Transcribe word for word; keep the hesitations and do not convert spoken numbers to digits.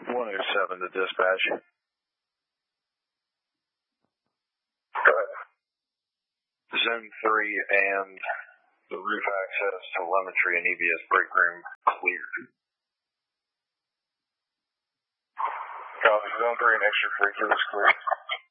one oh seven to dispatch. Go ahead. Zone three and the roof access, telemetry, and E B S break room cleared. Copy. Zone three and extra freaker is clear.